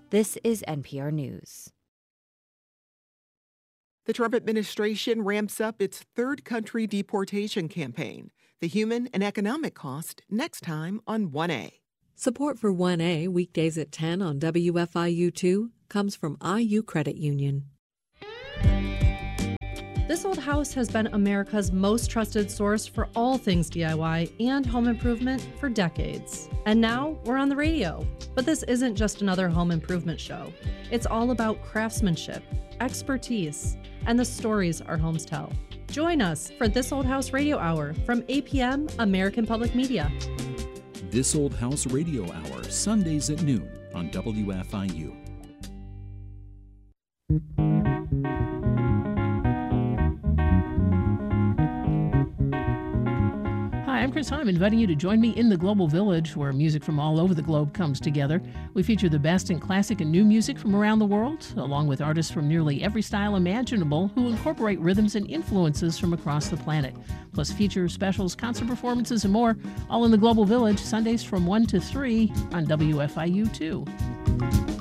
This is NPR News. The Trump administration ramps up its third country deportation campaign. The human and economic cost next time on 1A. Support for 1A weekdays at 10 on WFIU2 comes from IU Credit Union. This Old House has been America's most trusted source for all things DIY and home improvement for decades. And now we're on the radio. But this isn't just another home improvement show. It's all about craftsmanship, expertise, and the stories our homes tell. Join us for This Old House Radio Hour from 8 p.m. American Public Media. This Old House Radio Hour, Sundays at noon on WFIU. Hi, I'm Chris Heim, inviting you to join me in the Global Village, where music from all over the globe comes together. We feature the best in classic and new music from around the world, along with artists from nearly every style imaginable who incorporate rhythms and influences from across the planet. Plus features, specials, concert performances, and more, all in the Global Village, Sundays from 1 to 3 on WFIU 2.